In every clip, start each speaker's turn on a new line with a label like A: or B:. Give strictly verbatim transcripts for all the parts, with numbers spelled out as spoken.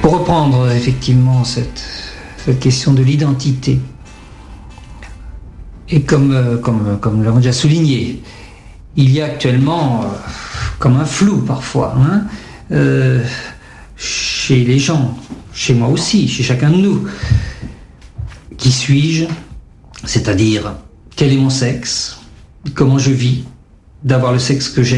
A: Pour reprendre effectivement cette, cette question de l'identité, et comme, comme, comme nous l'avons déjà souligné, il y a actuellement euh, comme un flou parfois, hein, euh, chez les gens, chez moi aussi, chez chacun de nous. Qui suis-je ? C'est-à-dire, quel est mon sexe ? Comment je vis d'avoir le sexe que j'ai ?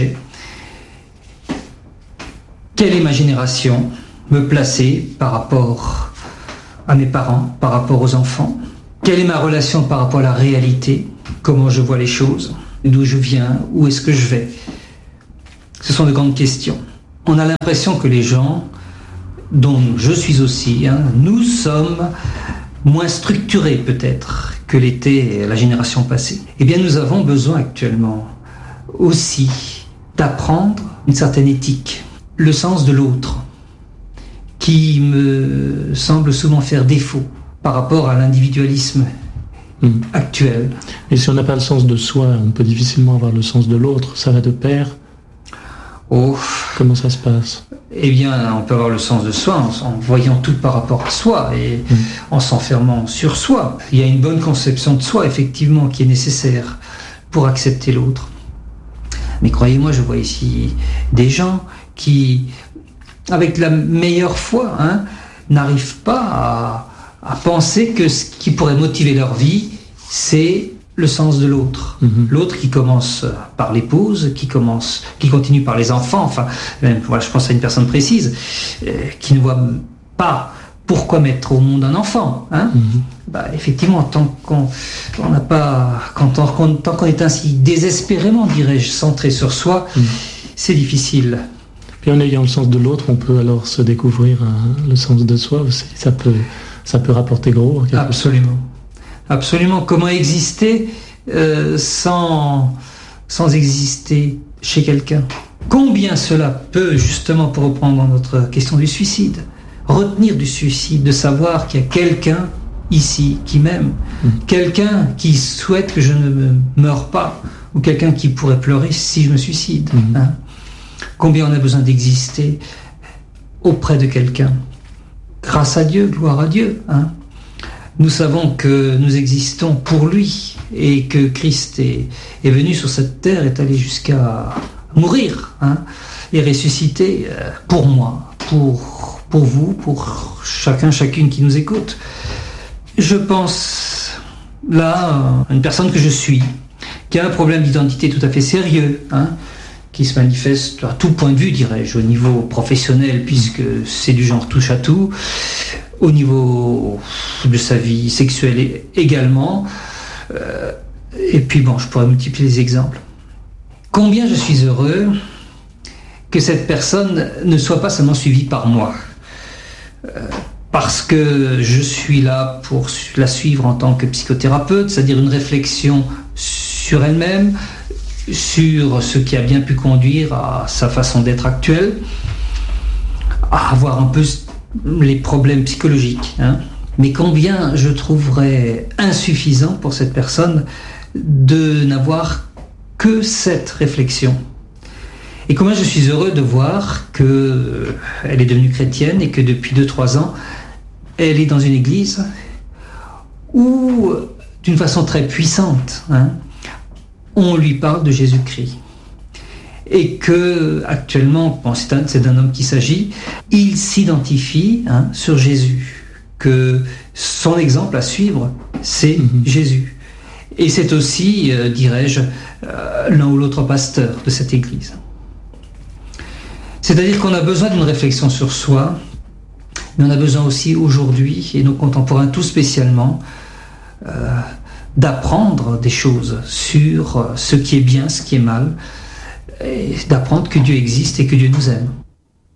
A: Quelle est ma génération ? Me placer par rapport à mes parents, par rapport aux enfants ? Quelle est ma relation par rapport à la réalité ? Comment je vois les choses ? D'où je viens ? Où est-ce que je vais ? Ce sont de grandes questions. On a l'impression que les gens, dont je suis aussi, hein, nous sommes moins structurés peut-être que l'était la génération passée. Eh bien, nous avons besoin actuellement aussi d'apprendre une certaine éthique, le sens de l'autre, qui me semble souvent faire défaut par rapport à l'individualisme mmh. actuel.
B: Et si on n'a pas le sens de soi, on peut difficilement avoir le sens de l'autre. Ça va de pair ?
A: Oh.
B: Comment ça se passe ?
A: Eh bien, on peut avoir le sens de soi en, en voyant tout par rapport à soi et mmh. en s'enfermant sur soi. Il y a une bonne conception de soi, effectivement, qui est nécessaire pour accepter l'autre. Mais croyez-moi, je vois ici des gens qui, avec la meilleure foi, hein, n'arrivent pas à, à penser que ce qui pourrait motiver leur vie, c'est le sens de l'autre. Mmh. L'autre qui commence par l'épouse, qui commence, qui continue par les enfants, enfin, même, voilà, je pense à une personne précise, euh, qui ne voit pas pourquoi mettre au monde un enfant. Hein. Mmh. Bah, effectivement, tant qu'on n'a pas, quand on, tant qu'on est ainsi désespérément, dirais-je, centré sur soi, mmh. c'est difficile.
B: Puis en ayant le sens de l'autre, on peut alors se découvrir hein, le sens de soi aussi. Ça peut, ça peut rapporter gros.
A: Absolument. Chose. Absolument. Comment exister euh, sans, sans exister chez quelqu'un ? Combien cela peut, justement, pour reprendre notre question du suicide, retenir du suicide, de savoir qu'il y a quelqu'un ici qui m'aime, mmh. quelqu'un qui souhaite que je ne me meure pas, ou quelqu'un qui pourrait pleurer si je me suicide. Mmh. Hein ? Combien on a besoin d'exister auprès de quelqu'un ? Grâce à Dieu, gloire à Dieu, hein ? Nous savons que nous existons pour lui et que Christ est, est venu sur cette terre, est allé jusqu'à mourir hein, et ressusciter pour moi, pour, pour vous, pour chacun, chacune qui nous écoute. Je pense là à une personne que je suis, qui a un problème d'identité tout à fait sérieux, hein, qui se manifeste à tout point de vue, dirais-je, au niveau professionnel, puisque c'est du genre touche à tout, au niveau de sa vie sexuelle également, euh, et puis bon, je pourrais multiplier les exemples. Combien je suis heureux que cette personne ne soit pas seulement suivie par moi, euh, parce que je suis là pour la suivre en tant que psychothérapeute, c'est-à-dire une réflexion sur elle-même, sur ce qui a bien pu conduire à sa façon d'être actuelle, à avoir un peu les problèmes psychologiques. Hein. Mais combien je trouverais insuffisant pour cette personne de n'avoir que cette réflexion. Et combien je suis heureux de voir qu'elle est devenue chrétienne et que depuis deux trois ans, elle est dans une église où, d'une façon très puissante, hein, on lui parle de Jésus-Christ. Et que, actuellement, bon, c'est, un, c'est d'un homme qu'il s'agit, il s'identifie hein, sur Jésus. Que son exemple à suivre, c'est mm-hmm. Jésus. Et c'est aussi, euh, dirais-je, euh, l'un ou l'autre pasteur de cette église. C'est-à-dire qu'on a besoin d'une réflexion sur soi, mais on a besoin aussi aujourd'hui, et nos contemporains tout spécialement, euh, d'apprendre des choses sur ce qui est bien, ce qui est mal, et d'apprendre que Dieu existe et que Dieu nous aime.